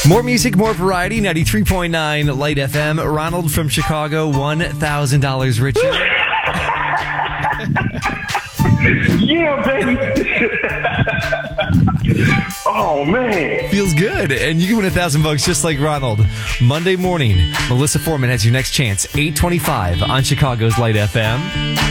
More music, more variety. 93.9 Light FM. Ronald from Chicago, $1,000 richer. Yeah, baby. Oh, man. Feels good. And you can win $1,000 just like Ronald. Monday morning, Melissa Foreman has your next chance. 8:25 on Chicago's Light FM.